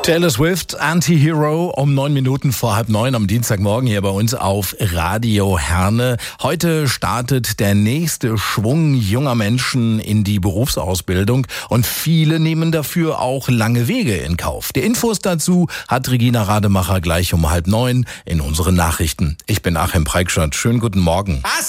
Taylor Swift, Anti-Hero, um 9 Minuten vor 8:30 am Dienstagmorgen hier bei uns auf Radio Herne. Heute startet der nächste Schwung junger Menschen in die Berufsausbildung und viele nehmen dafür auch lange Wege in Kauf. Die Infos dazu hat Regina Rademacher gleich um 8:30 in unseren Nachrichten. Ich bin Achim Preikschat. Schönen guten Morgen.